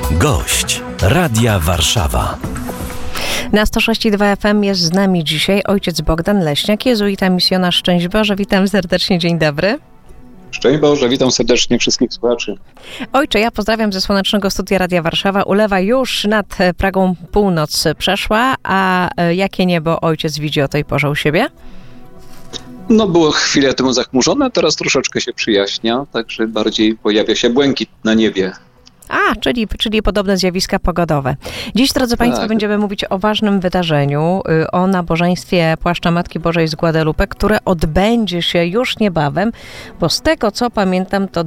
Gość Radia Warszawa. Na 106,2 FM jest z nami dzisiaj ojciec Bogdan Leśniak, jezuita, misjonarz. Szczęść Boże, witam serdecznie, dzień dobry. Szczęść Boże, witam serdecznie wszystkich słuchaczy. Ojcze, ja pozdrawiam ze słonecznego studia Radia Warszawa. Ulewa już nad Pragą północ przeszła, a jakie niebo ojciec widzi o tej porze u siebie? No było chwilę temu zachmurzone, teraz troszeczkę się przyjaśnia, także bardziej pojawia się błękit na niebie. Czyli podobne zjawiska pogodowe. Dziś, drodzy Państwo, będziemy mówić o ważnym wydarzeniu, o nabożeństwie Płaszcza Matki Bożej z Guadalupe, które odbędzie się już niebawem, bo z tego, co pamiętam, to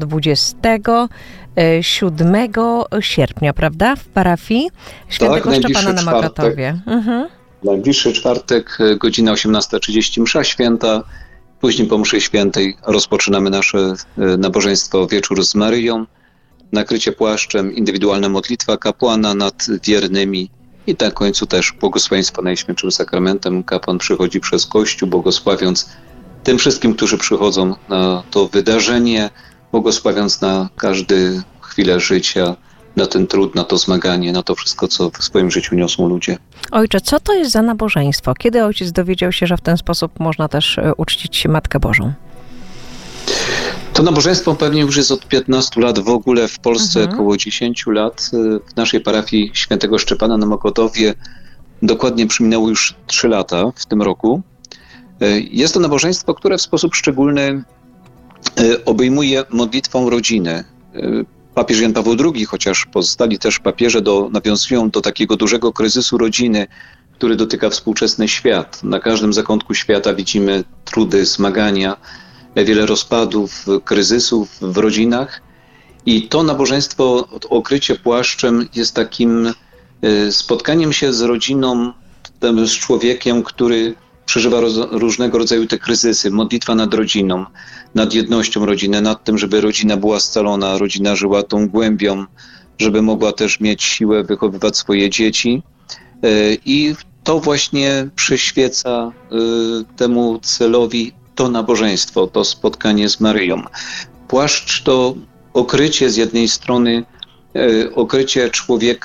27 sierpnia, prawda? W parafii Świętego Szczepana na Mokatowie. Najbliższy czwartek, godzina 18:30, msza święta. Później po mszy świętej rozpoczynamy nasze nabożeństwo Wieczór z Maryją. Nakrycie płaszczem, indywidualna modlitwa kapłana nad wiernymi i na końcu też błogosławieństwo Najświętszym Sakramentem. Kapłan przychodzi przez Kościół, błogosławiąc tym wszystkim, którzy przychodzą na to wydarzenie, błogosławiąc na każdą chwilę życia, na ten trud, na to zmaganie, na to wszystko, co w swoim życiu niosą ludzie. Ojcze, co to jest za nabożeństwo? Kiedy ojciec dowiedział się, że w ten sposób można też uczcić Matkę Bożą? To nabożeństwo pewnie już jest od 15 lat w ogóle w Polsce, około 10 lat. W naszej parafii Świętego Szczepana na Mokotowie dokładnie przyminęło już 3 lata w tym roku. Jest to nabożeństwo, które w sposób szczególny obejmuje modlitwą rodziny. Papież Jan Paweł II, chociaż pozostali też papieże nawiązują do takiego dużego kryzysu rodziny, który dotyka współczesny świat. Na każdym zakątku świata widzimy trudy, zmagania, wiele rozpadów, kryzysów w rodzinach i to nabożeństwo, okrycie płaszczem jest takim spotkaniem się z rodziną, z człowiekiem, który przeżywa różnego rodzaju te kryzysy. Modlitwa nad rodziną, nad jednością rodziny, nad tym, żeby rodzina była scalona, rodzina żyła tą głębią, żeby mogła też mieć siłę wychowywać swoje dzieci i to właśnie przyświeca temu celowi to nabożeństwo, to spotkanie z Maryją. Płaszcz to okrycie z jednej strony, okrycie człowieka